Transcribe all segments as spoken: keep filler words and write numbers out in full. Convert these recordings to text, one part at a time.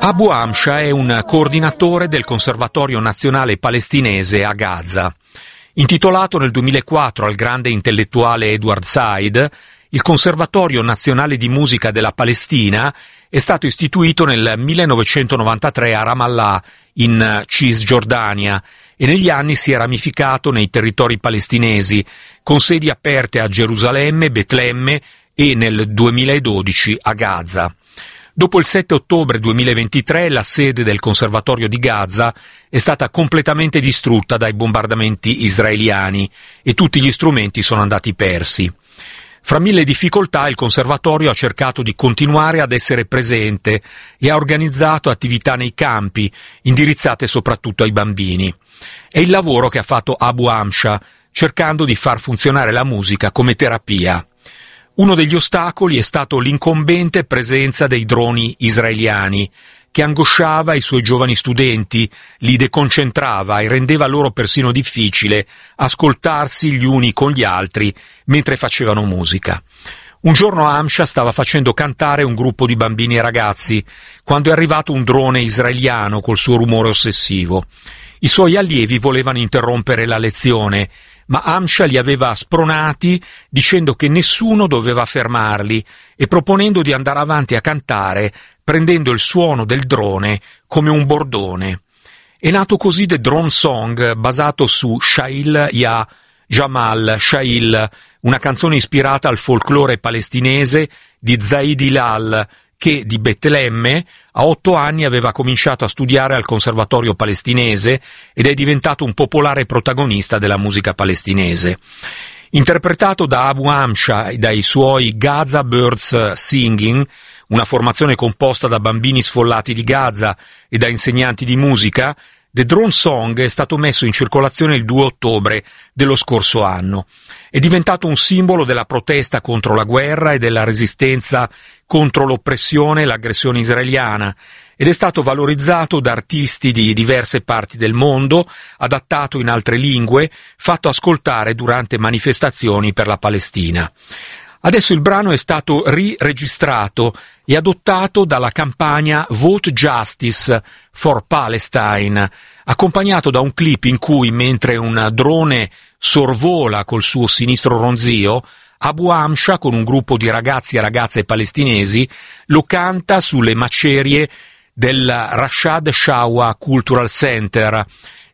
Abu Hamsha è un coordinatore del Conservatorio Nazionale Palestinese a Gaza. Intitolato nel duemilaquattro al grande intellettuale Edward Said, il Conservatorio Nazionale di Musica della Palestina è stato istituito nel millenovecentonovantatré a Ramallah, in Cisgiordania, e negli anni si è ramificato nei territori palestinesi, con sedi aperte a Gerusalemme, Betlemme e nel duemiladodici a Gaza. Dopo il sette ottobre duemilaventitré la sede del Conservatorio di Gaza è stata completamente distrutta dai bombardamenti israeliani e tutti gli strumenti sono andati persi. Fra mille difficoltà il Conservatorio ha cercato di continuare ad essere presente e ha organizzato attività nei campi, indirizzate soprattutto ai bambini. È il lavoro che ha fatto Abu Hamsha, cercando di far funzionare la musica come terapia. Uno degli ostacoli è stato l'incombente presenza dei droni israeliani, che angosciava i suoi giovani studenti, li deconcentrava e rendeva loro persino difficile ascoltarsi gli uni con gli altri mentre facevano musica. Un giorno Hamsha stava facendo cantare un gruppo di bambini e ragazzi, quando è arrivato un drone israeliano col suo rumore ossessivo. I suoi allievi volevano interrompere la lezione, ma Hamsha li aveva spronati dicendo che nessuno doveva fermarli e proponendo di andare avanti a cantare, prendendo il suono del drone come un bordone. È nato così The Drone Song, basato su Shail Ya Jamal Shail, una canzone ispirata al folklore palestinese di Zaid Hilal, che di Betlemme a otto anni aveva cominciato a studiare al Conservatorio palestinese ed è diventato un popolare protagonista della musica palestinese. Interpretato da Abu Hamsha e dai suoi Gaza Birds Singing, una formazione composta da bambini sfollati di Gaza e da insegnanti di musica, The Drone Song è stato messo in circolazione il due ottobre dello scorso anno. È diventato un simbolo della protesta contro la guerra e della resistenza contro l'oppressione e l'aggressione israeliana, ed è stato valorizzato da artisti di diverse parti del mondo, adattato in altre lingue, fatto ascoltare durante manifestazioni per la Palestina. Adesso il brano è stato riregistrato e adottato dalla campagna Vote Justice for Palestine, accompagnato da un clip in cui, mentre un drone sorvola col suo sinistro ronzio, Abu Hamsha, con un gruppo di ragazzi e ragazze palestinesi, lo canta sulle macerie del Rashad Shawa Cultural Center,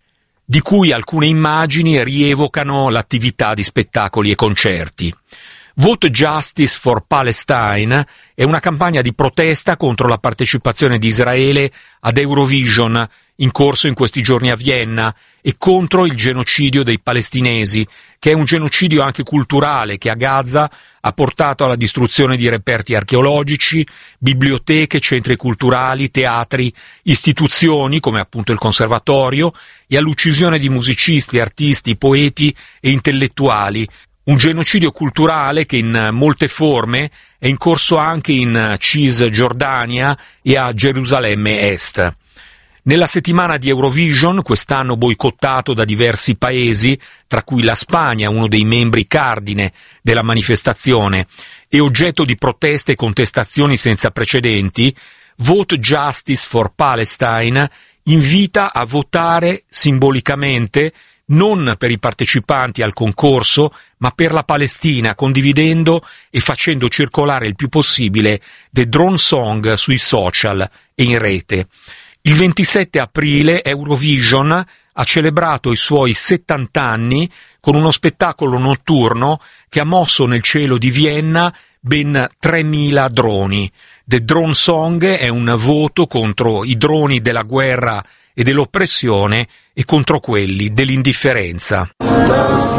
di cui alcune immagini rievocano l'attività di spettacoli e concerti. Vote Justice for Palestine è una campagna di protesta contro la partecipazione di Israele ad Eurovision, in corso in questi giorni a Vienna, e contro il genocidio dei palestinesi, che è un genocidio anche culturale che a Gaza ha portato alla distruzione di reperti archeologici, biblioteche, centri culturali, teatri, istituzioni come appunto il Conservatorio, e all'uccisione di musicisti, artisti, poeti e intellettuali. Un genocidio culturale che in molte forme è in corso anche in Cisgiordania e a Gerusalemme Est. Nella settimana di Eurovision, quest'anno boicottato da diversi paesi, tra cui la Spagna, uno dei membri cardine della manifestazione, e oggetto di proteste e contestazioni senza precedenti, Vote Justice for Palestine invita a votare simbolicamente non per i partecipanti al concorso, ma per la Palestina, condividendo e facendo circolare il più possibile The Drone Song sui social e in rete. Il ventisette aprile Eurovision ha celebrato i suoi settanta anni con uno spettacolo notturno che ha mosso nel cielo di Vienna ben tremila droni. The Drone Song è un voto contro i droni della guerra e dell'oppressione e contro quelli dell'indifferenza.